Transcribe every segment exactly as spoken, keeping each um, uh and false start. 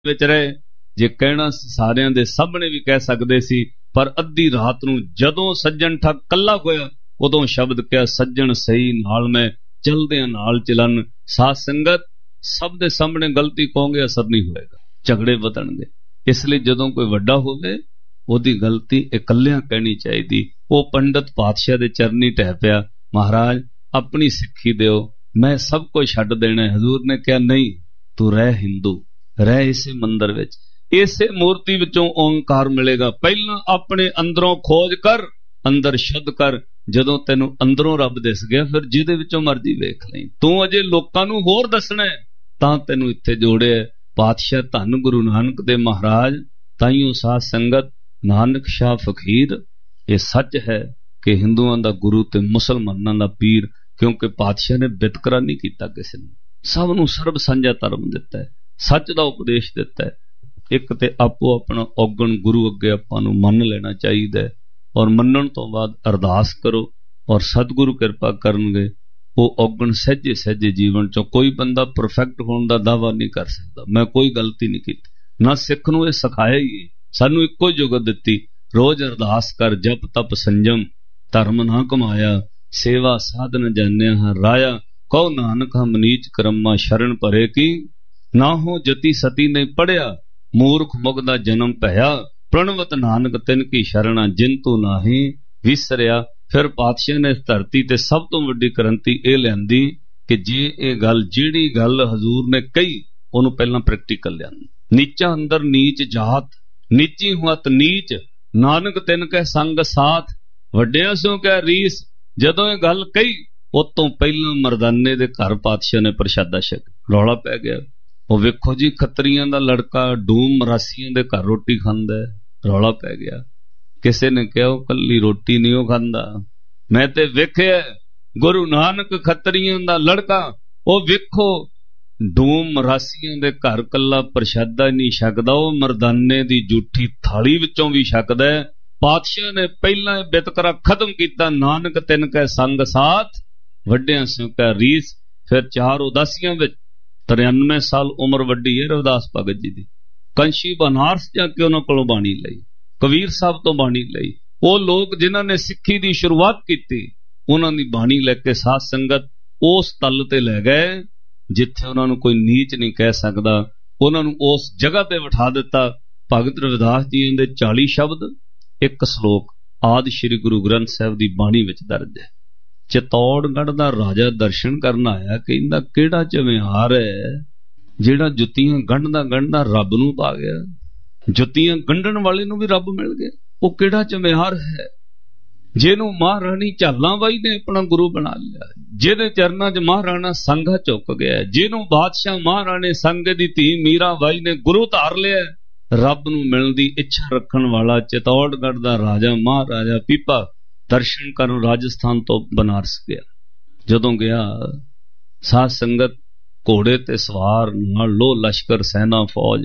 ਵਿੱਚ ਰਹੇ। ਜੇ ਕਹਿਣਾ ਸਾਰਿਆਂ ਦੇ ਸਾਹਮਣੇ ਵੀ ਕਹਿ ਸਕਦੇ ਸੀ, ਪਰ ਅੱਧੀ ਰਾਤ ਨੂੰ ਜਦੋਂ ਸੱਜਣ ਠੱਗ ਕੱਲਾ ਹੋਇਆ ਉਦੋਂ ਸ਼ਬਦ ਕਿਹਾ, ਸੱਜਣ ਸਹੀ ਨਾਲ ਮੈਂ ਚਲਦਿਆਂ ਨਾਲ ਚਲਨ। ਸਾਧ ਸੰਗਤ ਸਭ ਦੇ ਸਾਹਮਣੇ ਗਲਤੀ ਕਹੋਗੇ, ਅਸਰ ਨਹੀਂ ਹੋਏਗਾ, ਝਗੜੇ ਵਧਣਗੇ। ਇਸ ਲਈ ਜਦੋਂ ਕੋਈ ਵੱਡਾ ਹੋਵੇ ਉਹਦੀ ਗਲਤੀ ਇਕੱਲਿਆਂ ਕਹਿਣੀ ਚਾਹੀਦੀ। ਉਹ ਪੰਡਤ ਪਾਤਸ਼ਾਹ ਦੇ ਚਰਨੀ ਢਹਿ ਪਿਆ, ਮਹਾਰਾਜ ਆਪਣੀ ਸਿੱਖੀ ਦਿਓ, ਮੈਂ ਸਭ ਕੁਝ ਛੱਡ ਦੇਣਾ। ਹਜ਼ੂਰ ਨੇ ਕਿਹਾ, ਨਹੀਂ, ਤੂੰ ਰਹਿ ਹਿੰਦੂ, ਰਹਿ ਇਸੇ ਮੰਦਰ ਵਿੱਚ, ਇਸੇ ਮੂਰਤੀ ਵਿੱਚੋਂ ਓਂਕਾਰ ਮਿਲੇਗਾ। ਪਹਿਲਾਂ ਆਪਣੇ ਅੰਦਰੋਂ ਖੋਜ ਕਰ, ਅੰਦਰ ਸ਼ੁੱਧ ਕਰ। ਜਦੋਂ ਤੈਨੂੰ ਅੰਦਰੋਂ ਰੱਬ ਦਿਸ ਗਿਆ, ਫਿਰ ਜਿਹਦੇ ਵਿੱਚੋਂ ਮਰਜ਼ੀ ਵੇਖ ਲਈ। ਤੂੰ ਅਜੇ ਲੋਕਾਂ ਨੂੰ ਹੋਰ ਦੱਸਣਾ ਤਾਂ ਤੈਨੂੰ ਇੱਥੇ ਜੋੜਿਆ ਪਾਤਸ਼ਾਹ ਧੰਨ ਗੁਰੂ ਨਾਨਕ ਦੇ ਮਹਾਰਾਜ। ਤਾਈਓ ਸਾਧ ਸੰਗਤ, ਨਾਨਕ ਸ਼ਾਹ ਫਕੀਰ ਇਹ ਸੱਚ ਹੈ ਕਿ ਹਿੰਦੂਆਂ ਦਾ ਗੁਰੂ ਤੇ ਮੁਸਲਮਾਨਾਂ ਦਾ ਪੀਰ, ਕਿਉਂਕਿ ਪਾਤਸ਼ਾਹ ਨੇ ਵਿਤਕਰਾ ਨਹੀਂ ਕੀਤਾ ਕਿਸੇ ਨੂੰ, ਸਭ ਨੂੰ ਸਰਬ ਸਾਂਝਾ ਧਰਮ ਦਿੱਤਾ ਹੈ, ਸੱਚ ਦਾ ਉਪਦੇਸ਼ ਦਿੱਤਾ ਹੈ। ਇੱਕ ਤੇ ਆਪੋ ਆਪਣਾ ਔਗਣ ਗੁਰੂ ਅੱਗੇ ਆਪਾਂ ਨੂੰ ਮੰਨ ਲੈਣਾ ਚਾਹੀਦਾ ਹੈ, ਔਰ ਮੰਨਣ ਤੋਂ ਬਾਅਦ ਅਰਦਾਸ ਕਰੋ, ਔਰ ਸਤਿਗੁਰੂ ਕਿਰਪਾ ਕਰਨਗੇ। ਉਹ ਔਗਣ ਸਹਿਜੇ ਸਹਿਜੇ ਜੀਵਨ ਚੋਂ, ਕੋਈ ਬੰਦਾ ਪਰਫੈਕਟ ਹੋਣ ਦਾ ਦਾਅਵਾ ਨਹੀਂ ਕਰ ਸਕਦਾ, ਮੈਂ ਕੋਈ ਗਲਤੀ ਨਹੀਂ ਕੀਤੀ, ਨਾ ਸਿੱਖ ਨੂੰ ਇਹ ਸਿਖਾਇਆ ਹੀ, ਸਾਨੂੰ ਇੱਕੋ ਜੁਗਤ ਦਿੱਤੀ, ਰੋਜ਼ ਅਰਦਾਸ ਕਰ, ਜਪ ਤਪ ਸੰਜਮ, ਧਰਮ ਨਾ ਕਮਾਇਆ, ਸੇਵਾ ਸਾਧਨ ਜਾਣਿਆ ਹਾਂ ਰਾਇਆ। ਕਹੋ ਨਾਨਕ ਹਮ ਨੀਚ ਕਰਮਾ ਸ਼ਰਨ ਭਰੇ ਕੀ, ਨਾ ਹੋ ਜਤੀ ਸਤੀ ਨੇ ਪੜਿਆ, ਮੂਰਖ ਮੁਗ ਦਾ ਜਨਮ ਭਇਆ, ਪ੍ਰਣਵਤ ਨਾਨਕ ਤਿਨ ਕੀ ਸ਼ਰਣਾ, ਜਿਨ ਤੂੰ ਨਾਹੀ ਵਿਸਰਿਆ। ਫਿਰ ਪਾਤਸ਼ਾਹ ਨੇ ਇਸ ਧਰਤੀ ਤੇ ਸਭ ਤੋਂ ਵੱਡੀ ਕ੍ਰਾਂਤੀ ਇਹ ਲਿਆਂਦੀ ਕਿ ਜੇ ਇਹ ਗੱਲ, ਜਿਹੜੀ ਗੱਲ ਹਜ਼ੂਰ ਨੇ ਕਹੀ, ਉਹਨੂੰ ਪਹਿਲਾਂ ਪ੍ਰੈਕਟੀਕਲ ਲਿਆਂਦੀ। ਨੀਚਾ ਅੰਦਰ ਨੀਚ ਜਾਤ, ਨੀਚੀ ਹੁਤ ਨੀਚ, ਨਾਨਕ ਤਿਨ ਕੈ ਸੰਗ ਸਾਥ, ਵੱਡਿਆਂ ਸੋ ਕੈ ਰੀਸ। ਜਦੋਂ ਇਹ ਗੱਲ ਕਹੀ, ਉਹ ਤੋਂ ਪਹਿਲਾਂ ਮਰਦਾਨੇ ਦੇ ਘਰ ਪਾਤਸ਼ਾਹ ਨੇ ਪ੍ਰਸ਼ਾਦਾ ਛਕ, ਰੌਲਾ ਪੈ ਗਿਆ। ਉਹ ਵੇਖੋ ਜੀ, ਖੱਤਰੀਆਂ ਦਾ ਲੜਕਾ ਡੂਮ ਮਰਾਸੀਆਂ ਦੇ ਘਰ ਰੋਟੀ ਖਾਂਦਾ ਹੈ, ਰੌਲਾ ਪੈ ਗਿਆ। ਕਿਸੇ ਨੇ ਕਿਹਾ, ਉਹ ਕੱਲੀ ਰੋਟੀ ਨਹੀਂ ਉਹ ਖਾਂਦਾ, ਮੈਂ ਤੇ ਵੇਖਿਆ ਗੁਰੂ ਨਾਨਕ ਖੱਤਰੀਆਂ ਦਾ ਲੜਕਾ, ਉਹ ਵੇਖੋ ਡੂਮ ਮਰਾਸੀਆਂ ਦੇ ਘਰ ਕੱਲਾ ਪ੍ਰਸ਼ਾਦਾ ਨਹੀਂ ਛਕਦਾ, ਉਹ ਮਰਦਾਨੇ ਦੀ ਜੂਠੀ ਥਾਲੀ ਵਿੱਚੋਂ ਵੀ ਛਕਦਾ ਹੈ। ਪਾਤਸ਼ਾਹ ਨੇ ਪਹਿਲਾਂ ਇਹ ਬਿਤਕਰਾ ਖਤਮ ਕੀਤਾ, ਨਾਨਕ ਤਿਨ ਕੈ ਸੰਗ ਸਾਥ, ਵੱਡਿਆਂ ਸਿਉ ਕੈ ਰੀਸ। ਫਿਰ ਚਾਰ ਉਦਾਸੀਆਂ ਵਿੱਚ ਤਰਿਆਨਵੇਂ ਸਾਲ ਉਮਰ ਵੱਡੀ ਹੈ ਰਵਿਦਾਸ ਭਗਤ ਜੀ ਦੀ। ਕੰਸ਼ੀ ਬਨਾਰਸ ਜਾ ਕੇ ਉਹਨਾਂ ਕੋਲੋਂ ਬਾਣੀ ਲਈ, ਕਬੀਰ ਸਾਹਿਬ ਤੋਂ ਬਾਣੀ ਲਈ। ਉਹ ਲੋਕ ਜਿਨ੍ਹਾਂ ਨੇ ਸਿੱਖੀ ਦੀ ਸ਼ੁਰੂਆਤ ਕੀਤੀ, ਉਹਨਾਂ ਦੀ ਬਾਣੀ ਲੈ ਕੇ ਸਾਧ ਸੰਗਤ ਉਸ ਤਲ ਤੇ ਲੈ ਗਏ ਜਿੱਥੇ ਉਹਨਾਂ ਨੂੰ ਕੋਈ ਨੀਚ ਨਹੀਂ ਕਹਿ ਸਕਦਾ। ਉਹਨਾਂ ਨੂੰ ਉਸ ਜਗ੍ਹਾ ਤੇ ਬਿਠਾ ਦਿੱਤਾ। ਭਗਤ ਰਵਿਦਾਸ ਜੀ ਦੇ ਚਾਲੀ ਸ਼ਬਦ, ਇੱਕ ਸ਼ਲੋਕ ਆਦਿ ਸ੍ਰੀ ਗੁਰੂ ਗ੍ਰੰਥ ਸਾਹਿਬ ਦੀ ਬਾਣੀ ਵਿੱਚ ਦਰਜ ਹੈ। ਚਿਤੌੜਗੜ੍ਹ ਦਾ ਰਾਜਾ ਦਰਸ਼ਨ ਕਰਨ ਆਇਆ, ਕਹਿੰਦਾ ਕਿਹੜਾ ਝਮਿਆਰ ਹੈ ਜਿਹੜਾ ਜੁੱਤੀਆਂ ਗੰਢਦਾ ਗੰਢਦਾ ਰੱਬ ਨੂੰ ਪਾ ਗਿਆ, ਜੁੱਤੀਆਂ ਗੰਢਣ ਵਾਲੇ ਨੂੰ ਵੀ ਰੱਬ ਮਿਲ ਗਿਆ। ਉਹ ਕਿਹੜਾ ਝਮਿਆਰ ਹੈ ਜਿਹਨੂੰ ਮਹਾਰਾਣੀ ਝਾਲਾਂ ਬਾਈ ਨੇ ਆਪਣਾ ਗੁਰੂ ਬਣਾ ਲਿਆ, ਜਿਹਦੇ ਚਰਨਾਂ 'ਚ ਮਹਾਰਾਣਾ ਸੰਘਾ ਝੁੱਕ ਗਿਆ, ਜਿਹਨੂੰ ਬਾਦਸ਼ਾਹ ਮਹਾਰਾਣੇ ਸੰਘ ਦੀ ਧੀ ਮੀਰਾ ਬਾਈ ਨੇ ਗੁਰੂ ਧਾਰ ਲਿਆ। ਰੱਬ ਨੂੰ ਮਿਲਣ ਦੀ ਇੱਛਾ ਰੱਖਣ ਵਾਲਾ ਚਿਤੌੜਗੜ੍ਹ ਦਾ ਰਾਜਾ ਮਹਾਰਾਜਾ ਪੀਪਾ ਦਰਸ਼ਨ ਕਰਨ ਰਾਜਸਥਾਨ ਤੋਂ ਬਨਾਰਸ ਗਿਆ। ਜਦੋਂ ਗਿਆ, ਸਾਧ ਸੰਗਤ ਘੋੜੇ ਤੇ ਸਵਾਰ ਨਾਲ ਲੋ ਲਸ਼ਕਰ ਸੈਨਾ ਫੌਜ,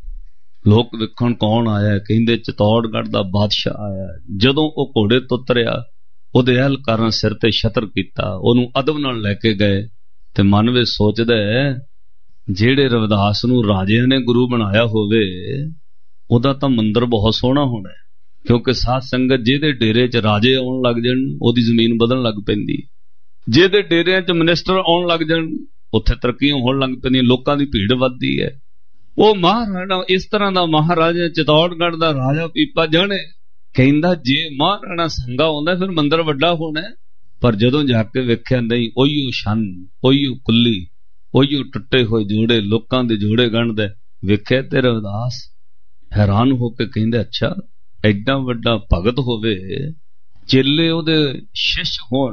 ਲੋਕ ਵੇਖਣ ਕੌਣ ਆਇਆ, ਕਹਿੰਦੇ ਚਿਤੌੜਗੜ੍ਹ ਦਾ ਬਾਦਸ਼ਾਹ ਆਇਆ। ਜਦੋਂ ਉਹ ਘੋੜੇ ਤੋਂ ਉਤਰਿਆ, ਉਹਦੇ ਅਹਿਲਕਾਰਾਂ ਸਿਰ ਤੇ ਛਤਰ ਕੀਤਾ, ਉਹਨੂੰ ਅਦਬ ਨਾਲ ਲੈ ਕੇ ਗਏ। ਤੇ ਮਨ ਵਿੱਚ ਸੋਚਦਾ ਹੈ, ਜਿਹੜੇ ਰਵਿਦਾਸ ਨੂੰ ਰਾਜਿਆਂ ਨੇ ਗੁਰੂ ਬਣਾਇਆ ਹੋਵੇ, ਉਹਦਾ ਤਾਂ ਮੰਦਰ ਬਹੁਤ ਸੋਹਣਾ ਹੋਣਾ, ਕਿਉਂਕਿ ਸਾਧ ਸੰਗਤ ਜਿਹਦੇ ਡੇਰੇ 'ਚ ਰਾਜੇ ਆਉਣ ਲੱਗ ਜਾਣ, ਉਹਦੀ ਜ਼ਮੀਨ ਵਧਣ ਲੱਗ ਪੈਂਦੀ। ਜਿਹਦੇ ਡੇਰਿਆਂ 'ਚ ਮਿਨਿਸਟਰ ਆਉਣ ਲੱਗ ਜਾਣ, ਉੱਥੇ ਤਰੱਕੀਆਂ ਹੋਣ ਲੱਗ ਪੈਂਦੀਆਂ, ਲੋਕਾਂ ਦੀ ਭੀੜ ਵੱਧਦੀ ਹੈ। ਉਹ ਮਹਾਰਾਣਾ ਇਸ ਤਰ੍ਹਾਂ ਦਾ ਮਹਾਰਾਜਾ ਚਿਤੌੜਗੜ੍ਹ ਦਾ ਰਾਜਾ ਪੀਪਾ ਜਾਣੇ, ਕਹਿੰਦਾ ਜੇ ਮਹਾਰਾਣਾ ਸੰਘਾ ਆਉਂਦਾ ਫਿਰ ਮੰਦਰ ਵੱਡਾ ਹੋਣਾ। ਪਰ ਜਦੋਂ ਜਾ ਕੇ ਵੇਖਿਆ, ਨਹੀਂ, ਉਹੀਓ ਛੰਨ, ਉਹੀਓ ਕੁੱਲੀ, ਉਹੀਓ ਟੁੱਟੇ ਹੋਏ ਜੋੜੇ, ਲੋਕਾਂ ਦੇ ਜੋੜੇ ਗੰਢਦਾ। ਵੇਖਿਆ ਤੇ ਰਵਿਦਾਸ ਹੈਰਾਨ ਹੋ ਕੇ ਕਹਿੰਦੇ, ਅੱਛਾ ਐਡਾ ਵੱਡਾ ਭਗਤ ਹੋਵੇ, ਚੇਲੇ ਉਹਦੇ ਸ਼ਿਸ਼ ਹੋਣ,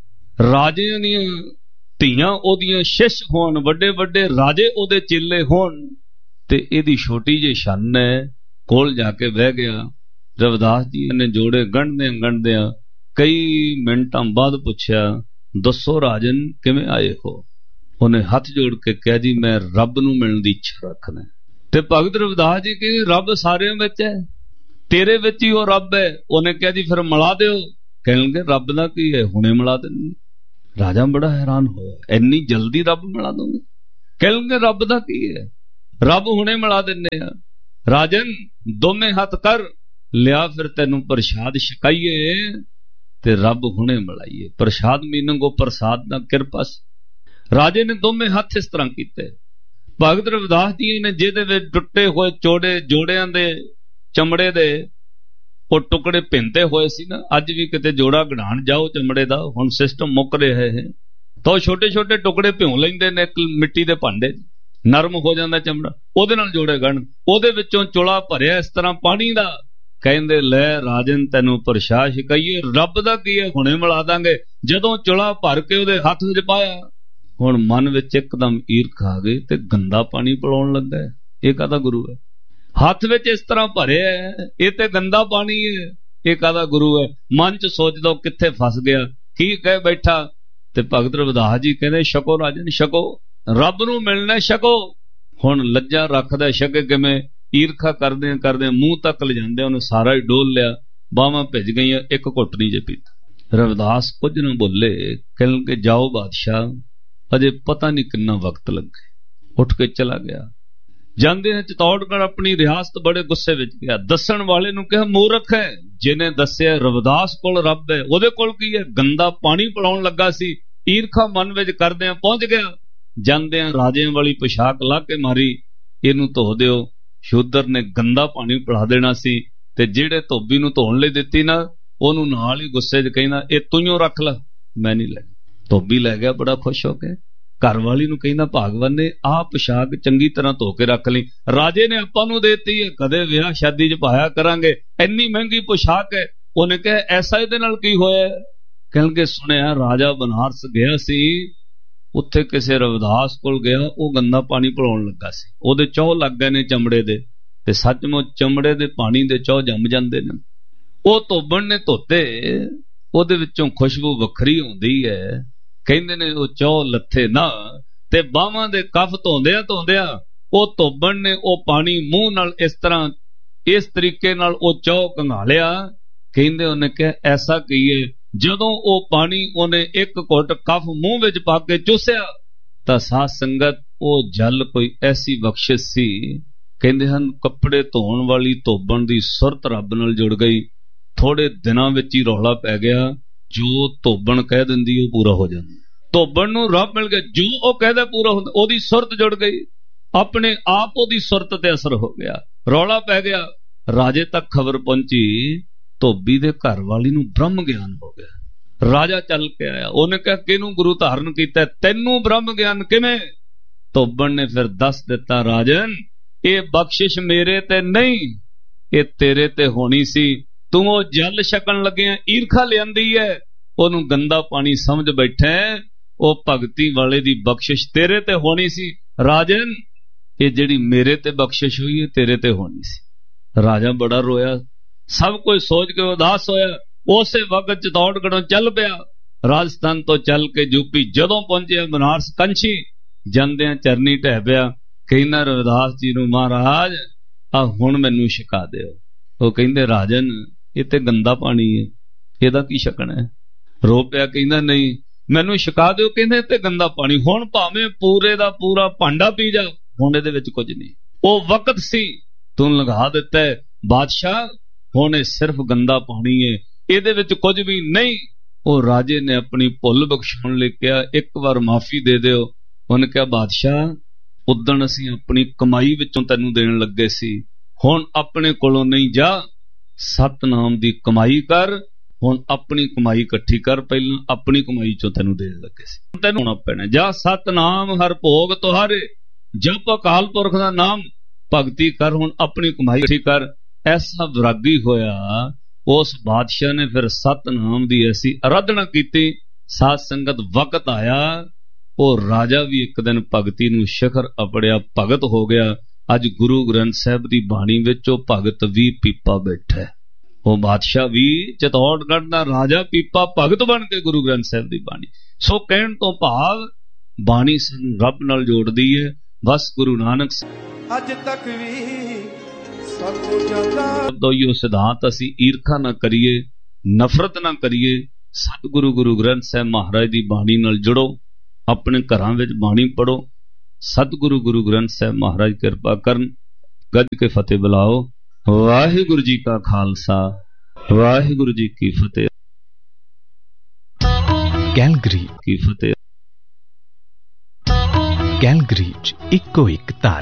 ਰਾਜਿਆਂ ਦੀਆਂ ਧੀਆਂ ਉਹਦੀਆਂ ਸ਼ਿਸ਼ ਹੋਣ, ਵੱਡੇ ਵੱਡੇ ਰਾਜੇ ਉਹਦੇ ਚੇਲੇ ਹੋਣ, ਤੇ ਇਹਦੀ ਛੋਟੀ ਜਿਹੀ ਛੰਨ ਹੈ। ਕੋਲ ਜਾ ਕੇ ਬਹਿ ਗਿਆ। ਰਵਿਦਾਸ ਜੀ ਨੇ ਜੋੜੇ ਗੰਢਦਿਆਂ ਗੰਢਦਿਆਂ ਕਈ ਮਿੰਟਾਂ ਬਾਅਦ ਪੁੱਛਿਆ, ਦੱਸੋ ਰਾਜਨ ਕਿਵੇਂ ਆਏ ਹੋ? ਉਹਨੇ ਹੱਥ ਜੋੜ ਕੇ ਕਿਹਾ, ਜੀ ਮੈਂ ਰੱਬ ਨੂੰ ਮਿਲਣ ਦੀ ਇੱਛਾ ਰੱਖਦਾ। ਤੇ ਭਗਤ ਰਵਿਦਾਸ ਜੀ ਕਹਿੰਦੇ, ਰੱਬ ਸਾਰਿਆਂ ਵਿੱਚ ਹੈ, ਤੇਰੇ ਵਿੱਚ ਹੀ ਉਹ ਰੱਬ ਹੈ। ਉਹਨੇ ਕਿਹਾ, ਜੀ ਫਿਰ ਮਿਲਾ ਦਿਓ। ਕਹਿਣਗੇ, ਰੱਬ ਦਾ ਕੀ ਹੈ, ਹੁਣੇ ਮਿਲਾ ਦਿੰਦੇ। ਰਾਜਾ ਬੜਾ ਹੈਰਾਨ ਹੋਇਆ, ਇੰਨੀ ਜਲਦੀ ਰੱਬ ਮਿਲਾ ਦੋਗੇ? ਕਹਿਣਗੇ, ਰੱਬ ਦਾ ਕੀ ਹੈ? रब हुणे मिला दिंदे आ। राजन दोवें हथ कर लिया, फिर तेनू प्रसाद छकाइए ते रब हुणे मिलाइए। प्रसाद मीनिंग वो प्रसाद दा किरपा सी। राजे ने दोवें हथ इस तरह कीते। भगत रविदास जी ने जिहदे विच टुटे होए चोड़े जोड़ियां दे चमड़े दे वो टुकड़े भिंते होए सी ना, अज भी किते जोड़ा गढ़ाण जाओ चमड़े दा, हुण सिस्टम मुक रहा है, तो छोटे छोटे टुकड़े भ्यों लैंदे ने मिट्टी दे भांडे, नरम हो जाता चमड़ा, ਉਹਦੇ ਨਾਲ जोड़े गण, ਉਹਦੇ ਵਿੱਚੋਂ ਚੁਲਾ ਭਰਿਆ ਇਸ ਤਰ੍ਹਾਂ ਪਾਣੀ ਦਾ। ਕਹਿੰਦੇ ਲੈ ਰਾਜਨ ਤੈਨੂੰ ਪ੍ਰਸ਼ਾਦ ਛਕਾਈਏ। ਰੱਬ ਦਾ ਕੀ ਹੈ, ਹੁਣੇ ਮਿਲਾ ਦਾਂਗੇ। ਜਦੋਂ ਚੁਲਾ ਭਰ ਕੇ ਉਹਦੇ ਹੱਥ ਵਿੱਚ ਪਾਇਆ, ਹੁਣ ਮਨ ਵਿੱਚ ਇੱਕਦਮ ਈਰਖ ਆ ਗਈ ਤੇ ਗੰਦਾ ਪਾਣੀ ਪਿਲਾਉਣ ਲੱਗਾ। ਇਹ ਕਾਹਦਾ ਗੁਰੂ ਹੈ? ਹੱਥ ਵਿੱਚ ਇਸ ਤਰ੍ਹਾਂ ਭਰਿਆ, ਇਹ ਤੇ ਗੰਦਾ ਪਾਣੀ ਹੈ, ਇਹ ਕਾਹਦਾ ਗੁਰੂ ਹੈ? ਮਨ ਚ ਸੋਚਦਾ ਕਿੱਥੇ ਫਸ ਗਿਆ, ਕੀ ਕਹਿ ਬੈਠਾ। ਤੇ ਭਗਤ ਰਵਿਦਾਸ ਜੀ ਕਹਿੰਦੇ ਛਕੋ ਰਾਜਨ ਛਕੋ, ਰੱਬ ਨੂੰ ਮਿਲਣਾ ਛਕੋ। ਹੁਣ ਲੱਜਾ ਰੱਖਦਾ, ਛਕੇ ਕਿਵੇਂ? ਈਰਖਾ ਕਰਦੇ ਕਰਦੇ ਮੂੰਹ ਤੱਕ ਲਿਜਾਂਦੇ ਉਹਨੂੰ ਸਾਰਾ ਹੀ ਡੋਲ ਲਿਆ, ਬਾਹਾਂ ਭਿੱਜ ਗਈਆਂ, ਇੱਕ ਘੁੱਟ ਨਹੀਂ ਜੇ ਪੀਤਾ। ਰਵਿਦਾਸ ਕੁਝ ਨਾ ਬੋਲੇ, ਕਹਿਣਗੇ ਜਾਓ ਬਾਦਸ਼ਾਹ, ਅਜੇ ਪਤਾ ਨਹੀਂ ਕਿੰਨਾ ਵਕਤ ਲੱਗੇ। ਉੱਠ ਕੇ ਚਲਾ ਗਿਆ। ਜਾਂਦੇ ਨੇ ਚਤੌੜਗੜ੍ਹ ਆਪਣੀ ਰਿਆਸਤ ਬੜੇ ਗੁੱਸੇ ਵਿੱਚ ਗਿਆ। ਦੱਸਣ ਵਾਲੇ ਨੂੰ ਕਿਹਾ ਮੂਰਖ ਹੈ, ਜਿਹਨੇ ਦੱਸਿਆ ਰਵਿਦਾਸ ਕੋਲ ਰੱਬ ਹੈ, ਉਹਦੇ ਕੋਲ ਕੀ ਹੈ? ਗੰਦਾ ਪਾਣੀ ਪਿਲਾਉਣ ਲੱਗਾ ਸੀ। ਈਰਖਾ ਮਨ ਵਿੱਚ ਕਰਦਿਆਂ ਪਹੁੰਚ ਗਿਆ। ਜਾਂਦਿਆਂ ਰਾਜਿਆਂ ਵਾਲੀ ਪੋਸ਼ਾਕ ਲਾ ਕੇ ਮਾਰੀ, ਇਹਨੂੰ ਧੋ ਦਿਓ। ਸ਼ੂਦਰ ਨੇ ਗੰਦਾ ਪਾਣੀ ਪਿਲਾ ਦੇਣਾ ਸੀ, ਤੇ ਜਿਹੜੇ ਧੋਬੀ ਨੂੰ ਧੋਣ ਲਈ ਦਿੱਤੀ ਨਾ, ਉਹਨੂੰ ਨਾਲ ਹੀ ਗੁੱਸੇ 'ਚ ਕਹਿੰਦਾ ਇਹ ਤੂੰ ਰੱਖ ਲੈ, ਮੈਂ ਨਹੀਂ ਲੈ। ਧੋਬੀ ਲੈ ਗਿਆ ਬੜਾ ਖੁਸ਼ ਹੋ ਕੇ। ਘਰ ਵਾਲੀ ਨੂੰ ਕਹਿੰਦਾ ਭਾਗਵਾਨ ਨੇ ਆਹ ਪੋਸ਼ਾਕ ਚੰਗੀ ਤਰ੍ਹਾਂ ਧੋ ਕੇ ਰੱਖ ਲਈ, ਰਾਜੇ ਨੇ ਆਪਾਂ ਨੂੰ ਦੇਤੀ ਹੈ, ਕਦੇ ਵਿਆਹ ਸ਼ਾਦੀ 'ਚ ਪਾਇਆ ਕਰਾਂਗੇ, ਇੰਨੀ ਮਹਿੰਗੀ ਪੋਸ਼ਾਕ ਹੈ। ਉਹਨੇ ਕਿਹਾ ਐਸਾ ਇਹਦੇ ਨਾਲ ਕੀ ਹੋਇਆ? ਕਹਿਣਗੇ ਸੁਣਿਆ ਰਾਜਾ ਬਨਾਰਸ ਗਿਆ ਸੀ, ਉੱਥੇ ਕਿਸੇ ਰਵਿਦਾਸ ਕੋਲ ਗਿਆ, ਉਹ ਗੰਦਾ ਪਾਣੀ ਪਿਲਾਉਣ ਲੱਗਾ ਸੀ, ਉਹਦੇ ਚੌਹ ਲੱਗ ਗਏ ਨੇ ਚਮੜੇ ਦੇ, ਤੇ ਸੱਚਮੁੱਚ ਚਮੜੇ ਦੇ ਪਾਣੀ ਦੇ ਚੌਹ ਜੰਮ ਜਾਂਦੇ ਨੇ। ਉਹ ਧੋਬਣ ਨੇ ਧੋਤੇ, ਉਹਦੇ ਵਿੱਚੋਂ ਖੁਸ਼ਬੂ ਵੱਖਰੀ ਆਉਂਦੀ ਹੈ। ਕਹਿੰਦੇ ਨੇ ਉਹ ਚੌਹ ਲੱਥੇ ਨਾ, ਤੇ ਬਾਹਾਂ ਦੇ ਕਫ ਧੋਂਦਿਆਂ ਧੋਂਦਿਆਂ ਉਹ ਧੋਬਣ ਨੇ ਉਹ ਪਾਣੀ ਮੂੰਹ ਨਾਲ ਇਸ ਤਰ੍ਹਾਂ ਇਸ ਤਰੀਕੇ ਨਾਲ ਉਹ ਚੌਹ ਕੰਘਾਲਿਆ। ਕਹਿੰਦੇ ਉਹਨੇ ਕਿਹਾ ਐਸਾ ਕੀਏ। ਜਦੋਂ ਉਹ ਪਾਣੀ ਉਹਨੇ ਇੱਕ ਘੁੱਟ ਕਫ ਮੂੰਹ ਵਿੱਚ ਪਾ ਕੇ ਚੂਸਿਆ, ਤਾਂ ਸਾਧ ਸੰਗਤ ਉਹ ਜਲ ਕੋਈ ਐਸੀ ਬਖਸ਼ਿਸ਼ ਸੀ। ਕਹਿੰਦੇ ਹਨ ਕੱਪੜੇ ਧੋਣ ਵਾਲੀ ਧੋਬਣ ਦੀ ਸੁਰਤ ਰੱਬ ਨਾਲ ਜੁੜ ਗਈ। ਥੋੜੇ ਦਿਨਾਂ ਵਿੱਚ ਹੀ ਰੌਲਾ ਪੈ ਗਿਆ, ਜੋ ਧੋਬਣ ਕਹਿ ਦਿੰਦੀ ਉਹ ਪੂਰਾ ਹੋ ਜਾਂਦਾ। ਧੋਬਣ ਨੂੰ ਰੱਬ ਮਿਲ ਗਿਆ, ਜੋ ਉਹ ਕਹਿੰਦਾ ਪੂਰਾ ਹੁੰਦਾ। ਉਹਦੀ ਸੁਰਤ ਜੁੜ ਗਈ, ਆਪਣੇ ਆਪ ਉਹਦੀ ਸੁਰਤ ਤੇ ਅਸਰ ਹੋ ਗਿਆ। ਰੌਲਾ ਪੈ ਗਿਆ, ਰਾਜੇ ਤੱਕ ਖਬਰ ਪਹੁੰਚੀ, ਧੋਬੀ ਦੇ ਘਰ ਵਾਲੀ ਨੂੰ ਬ੍ਰਹਮ ਗਿਆਨ ਹੋ ਗਿਆ। ਰਾਜਾ ਚੱਲ ਕੇ ਆਇਆ, ਉਹਨੇ ਕਿਹਾ ਕਿਹਨੂੰ ਗੁਰੂ ਧਾਰਨ ਕੀਤਾ? ਤੈਨੂੰ ਬ੍ਰਹਮ ਗਿਆਨ ਕਿਵੇਂ? ਧੋਬਣ ਨੇ ਫਿਰ ਦੱਸ ਦਿੱਤਾ, ਰਾਜਨ ਇਹ ਬਖਸ਼ਿਸ਼ ਮੇਰੇ ਤੇ ਨਹੀਂ, ਇਹ ਤੇਰੇ ਤੇ ਹੋਣੀ ਸੀ। ਤੂੰ ਉਹ ਜਲ ਛਕਣ ਲੱਗਿਆ ਈਰਖਾ ਲਿਆਂਦੀ ਹੈ, ਉਹਨੂੰ ਗੰਦਾ ਪਾਣੀ ਸਮਝ ਬੈਠਾ। ਉਹ ਭਗਤੀ ਵਾਲੇ ਦੀ ਬਖਸ਼ਿਸ਼ ਤੇਰੇ ਤੇ ਹੋਣੀ ਸੀ। ਰਾਜਨ ਇਹ ਜਿਹੜੀ ਮੇਰੇ ਤੇ ਬਖਸ਼ਿਸ਼ ਹੋਈ ਹੈ ਤੇਰੇ ਤੇ ਹੋਣੀ ਸੀ। ਰਾਜਾ ਬੜਾ ਰੋਇਆ, ਸਭ ਕੁਝ ਸੋਚ ਕੇ ਉਦਾਸ ਹੋਇਆ। ਉਸੇ ਵਕਤ ਚਤੌੜਗੜ੍ਹੋਂ ਚੱਲ ਪਿਆ, ਰਾਜਸਥਾਨ ਤੋਂ ਚੱਲ ਕੇ ਯੂਪੀ ਜਦੋਂ ਪਹੁੰਚਿਆ ਬਨਾਰਸ ਕੰਛੀ, ਜਾਂਦਿਆਂ ਚਰਨੀ ਢਹਿ ਪਿਆ। ਕਹਿੰਦਾ ਰਵਿਦਾਸ ਜੀ ਨੂੰ ਮਹਾਰਾਜ ਆ ਹੁਣ ਮੈਨੂੰ ਛਕਾ ਦਿਓ। ਉਹ ਕਹਿੰਦੇ ਰਾਜਨ ਇਹ ਤੇ ਗੰਦਾ ਪਾਣੀ ਹੈ, ਇਹਦਾ ਕੀ ਛਕਣਾ ਹੈ? ਰੋ ਪਿਆ, ਕਹਿੰਦਾ ਨਹੀਂ ਮੈਨੂੰ ਛਕਾ ਦਿਓ। ਕਹਿੰਦੇ ਤੇ ਗੰਦਾ ਪਾਣੀ, ਹੁਣ ਭਾਵੇਂ ਪੂਰੇ ਦਾ ਪੂਰਾ ਭਾਂਡਾ ਪੀ ਜਾ, ਹੁਣ ਇਹਦੇ ਵਿੱਚ ਕੁਝ ਨਹੀਂ। ਉਹ ਵਕਤ ਸੀ, ਤੂੰ ਲੰਘਾ ਦਿੱਤਾ ਬਾਦਸ਼ਾਹ, ਹੁਣ ਇਹ ਸਿਰਫ ਗੰਦਾ ਪਾਣੀ ਹੈ, ਇਹਦੇ ਵਿੱਚ ਕੁਝ ਵੀ ਨਹੀਂ। ਉਹ ਰਾਜੇ ਨੇ ਆਪਣੀ ਭੁੱਲ ਬਖਸ਼ਾਉਣ ਲਈ ਕਿਹਾ ਇੱਕ ਵਾਰ ਮਾਫੀ ਦੇ ਦਿਓ। ਉਹਨੇ ਕਿਹਾ ਬਾਦਸ਼ਾਹ ਉਦਣ ਅਸੀਂ ਆਪਣੀ ਕਮਾਈ ਵਿੱਚੋਂ ਤੈਨੂੰ ਦੇਣ ਲੱਗੇ ਸੀ, ਹੁਣ ਆਪਣੇ ਕੋਲੋਂ ਨਹੀਂ, ਜਾ ਸਤਨਾਮ ਦੀ ਕਮਾਈ ਕਰ, ਹੁਣ ਆਪਣੀ ਕਮਾਈ ਇਕੱਠੀ ਕਰ, ਪਹਿਲਾਂ ਆਪਣੀ ਕਮਾਈ ਚੋਂ ਤੈਨੂੰ ਦੇਣ ਲੱਗੇ ਸੀ, ਤੈਨੂੰ ਹੋਣਾ ਪੈਣਾ। ਜਾ ਸਤਨਾਮ ਹਰ ਭੋਗ ਤੁਹਾਰੇ, ਜਪ ਅਕਾਲ ਪੁਰਖ ਦਾ ਨਾਮ, ਭਗਤੀ ਕਰ, ਹੁਣ ਆਪਣੀ ਕਮਾਈ ਇਕੱਠੀ ਕਰ। ਐਸਾ ਵਿਰਾਗੀ ਹੋਇਆ ਉਸ ਬਾਦਸ਼ਾਹ ਨੇ ਫਿਰ ਸਤਨਾਮ ਦੀ ਐਸੀ ਅਰਾਧਨਾ ਕੀਤੀ। ਸਾਧ ਸੰਗਤ ਵਕਤ ਆਇਆ, ਉਹ ਰਾਜਾ ਵੀ ਇੱਕ ਦਿਨ ਭਗਤੀ ਨੂੰ ਸ਼ਿਖਰ ਅਪੜਿਆ, ਭਗਤ ਹੋ ਗਿਆ। ਅੱਜ ਗੁਰੂ ਗ੍ਰੰਥ ਸਾਹਿਬ ਦੀ ਬਾਣੀ ਵਿੱਚ ਉਹ ਭਗਤ ਵੀ ਪੀਪਾ ਬੈਠਾ, ਉਹ ਬਾਦਸ਼ਾਹ ਵੀ ਚਤੌੜਗੜ੍ਹ ਦਾ ਰਾਜਾ ਪੀਪਾ ਭਗਤ ਬਣ ਕੇ ਗੁਰੂ ਗ੍ਰੰਥ ਸਾਹਿਬ ਦੀ ਬਾਣੀ। ਸੋ ਕਹਿਣ ਤੋਂ ਭਾਵ ਬਾਣੀ ਸਾਨੂੰ ਰੱਬ ਨਾਲ ਜੋੜਦੀ ਹੈ। ਬਸ ਗੁਰੂ ਨਾਨਕ ਅੱਜ ਤੱਕ ਵੀ ਸਤਿਗੁਰ ਜਾਂਦਾ ਦੋਈਓ ਸਿਧਾਂਤ, ਅਸੀਂ ਈਰਖਾ ਨਾ ਕਰੀਏ, ਨਫ਼ਰਤ ਨਾ ਕਰੀਏ। ਸਤਿਗੁਰੂ ਗੁਰੂ ਗ੍ਰੰਥ ਸਾਹਿਬ ਮਹਾਰਾਜ ਦੀ ਬਾਣੀ ਨਾਲ ਜੁੜੋ, ਆਪਣੇ ਘਰਾਂ ਵਿੱਚ ਬਾਣੀ ਪੜੋ, ਸਤਿਗੁਰੂ ਗੁਰੂ ਗ੍ਰੰਥ ਸਾਹਿਬ ਮਹਾਰਾਜ ਕਿਰਪਾ ਕਰਨ। ਗੱਜ ਕੇ ਫਤਿਹ ਬੁਲਾਓ। ਵਾਹਿਗੁਰੂ ਜੀ ਕਾ ਖਾਲਸਾ, ਵਾਹਿਗੁਰੂ ਜੀ ਕੀ ਫਤਿਹ। ਕੈਲਗਰੀ ਕੀ ਫਤਿਹ। ਕੈਲਗਰੀ 'ਚ ਇੱਕੋ ਇੱਕ ਧਾਰ